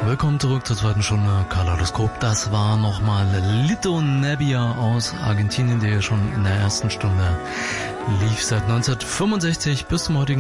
Willkommen zurück zur zweiten Stunde Kaleidoskop. Das war nochmal Lito Nebbia aus Argentinien, der schon in der ersten Stunde lief seit 1965 bis zum heutigen